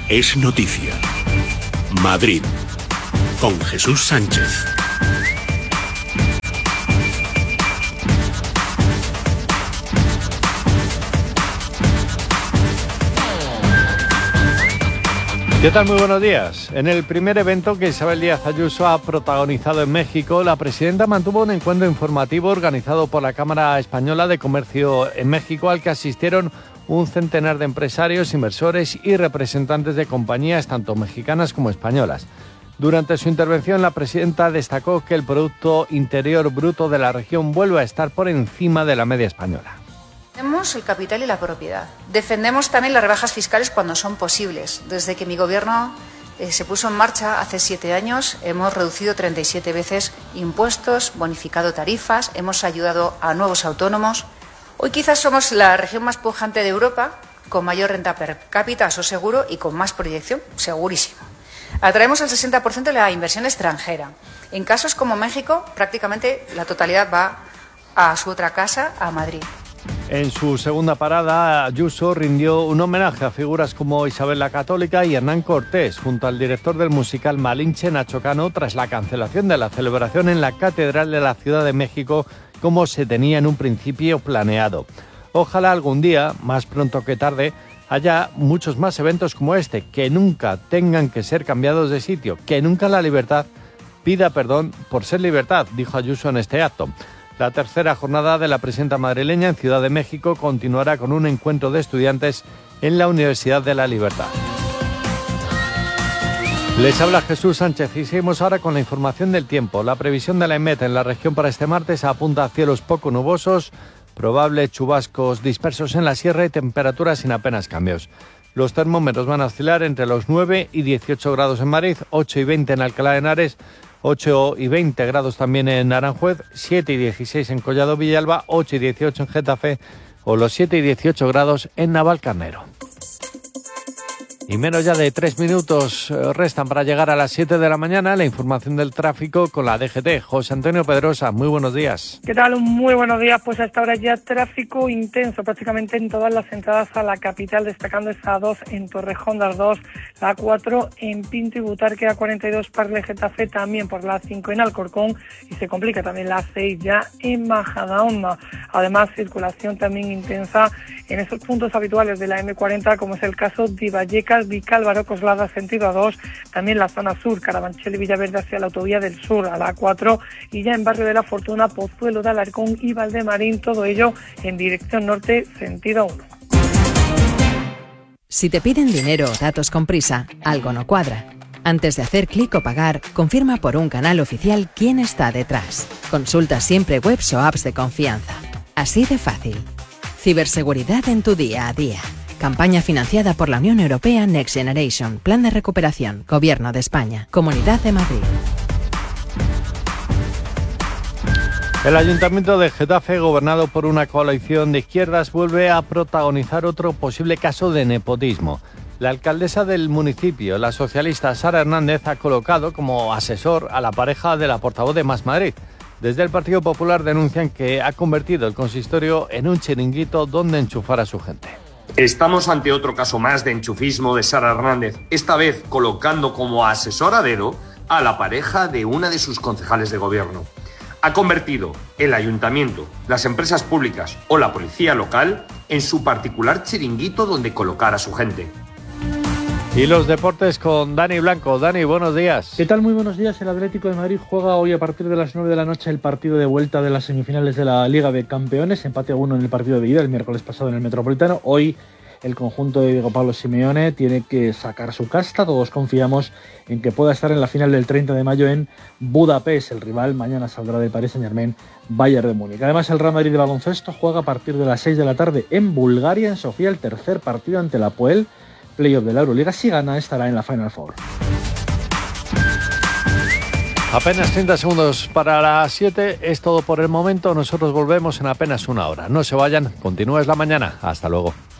es noticia. Madrid, con Jesús Sánchez. ¿Qué tal? Muy buenos días. En el primer evento que Isabel Díaz Ayuso ha protagonizado en México, la presidenta mantuvo un encuentro informativo organizado por la Cámara Española de Comercio en México, al que asistieron un centenar de empresarios, inversores y representantes de compañías tanto mexicanas como españolas. Durante su intervención, la presidenta destacó que el Producto Interior Bruto de la región vuelve a estar por encima de la media española. Defendemos el capital y la propiedad. Defendemos también las rebajas fiscales cuando son posibles. Desde que mi gobierno se puso en marcha hace 7 años, hemos reducido 37 veces impuestos, bonificado tarifas, hemos ayudado a nuevos autónomos. Hoy quizás somos la región más pujante de Europa, con mayor renta per cápita, eso seguro, y con más proyección, segurísimo. Atraemos el 60% de la inversión extranjera. En casos como México, prácticamente la totalidad va a su otra casa, a Madrid. En su segunda parada, Ayuso rindió un homenaje a figuras como Isabel la Católica y Hernán Cortés, junto al director del musical Malinche, Nacho Cano, tras la cancelación de la celebración en la Catedral de la Ciudad de México, como se tenía en un principio planeado. Ojalá algún día, más pronto que tarde, haya muchos más eventos como este, que nunca tengan que ser cambiados de sitio, que nunca la libertad pida perdón por ser libertad, dijo Ayuso en este acto. La tercera jornada de la presidenta madrileña en Ciudad de México continuará con un encuentro de estudiantes en la Universidad de la Libertad. Les habla Jesús Sánchez y seguimos ahora con la información del tiempo. La previsión de la EMET en la región para este martes apunta a cielos poco nubosos, probables chubascos dispersos en la sierra y temperaturas sin apenas cambios. Los termómetros van a oscilar entre los 9 y 18 grados en Madrid, 8 y 20 en Alcalá de Henares, 8 y 20 grados también en Aranjuez, 7 y 16 en Collado Villalba, 8 y 18 en Getafe o los 7 y 18 grados en Navalcarnero. Y menos ya de 3 minutos restan para llegar a las 7 de la mañana. La información del tráfico con la DGT. José Antonio Pedrosa, muy buenos días. ¿Qué tal? Muy buenos días. Pues hasta ahora ya tráfico intenso prácticamente en todas las entradas a la capital, destacando esa A2 en Torrejón de Ardoz, la A4 en Pinto y Butarque, A42 Parle Getafe, también por la A5 en Alcorcón, y se complica también la A6 ya en Majadahonda. Además, circulación también intensa en esos puntos habituales de la M40, como es el caso de Vallecas, Vicálvaro, Coslada, sentido A2, también la zona sur, Carabanchel y Villaverde hacia la autovía del sur, a la A4, y ya en Barrio de la Fortuna, Pozuelo de Alarcón y Valdemarín, todo ello en dirección norte, sentido 1. Si te piden dinero o datos con prisa, algo no cuadra. Antes de hacer clic o pagar, confirma por un canal oficial quién está detrás. Consulta siempre webs o apps de confianza. Así de fácil. Ciberseguridad en tu día a día. Campaña financiada por la Unión Europea Next Generation. Plan de recuperación. Gobierno de España. Comunidad de Madrid. El Ayuntamiento de Getafe, gobernado por una coalición de izquierdas, vuelve a protagonizar otro posible caso de nepotismo. La alcaldesa del municipio, la socialista Sara Hernández, ha colocado como asesor a la pareja de la portavoz de Más Madrid. Desde el Partido Popular denuncian que ha convertido el consistorio en un chiringuito donde enchufar a su gente. Estamos ante otro caso más de enchufismo de Sara Hernández, esta vez colocando como asesor a dedo a la pareja de una de sus concejales de gobierno. Ha convertido el ayuntamiento, las empresas públicas o la policía local en su particular chiringuito donde colocar a su gente. Y los deportes con Dani Blanco. Dani, buenos días. ¿Qué tal? Muy buenos días. El Atlético de Madrid juega hoy a partir de las 9 de la noche el partido de vuelta de las semifinales de la Liga de Campeones. Empate a 1 en el partido de ida el miércoles pasado en el Metropolitano. Hoy el conjunto de Diego Pablo Simeone tiene que sacar su casta. Todos confiamos en que pueda estar en la final del 30 de mayo en Budapest. El rival mañana saldrá del Paris Saint-Germain, Bayern de Múnich. Además, el Real Madrid de baloncesto juega a partir de las 6 de la tarde en Bulgaria, en Sofía, el tercer partido ante la Apoel. Playoff de la Euroliga. Si gana, estará en la Final Four. Apenas 30 segundos para las 7. Es todo por el momento. Nosotros volvemos en apenas una hora. No se vayan. Continúa Es la Mañana. Hasta luego.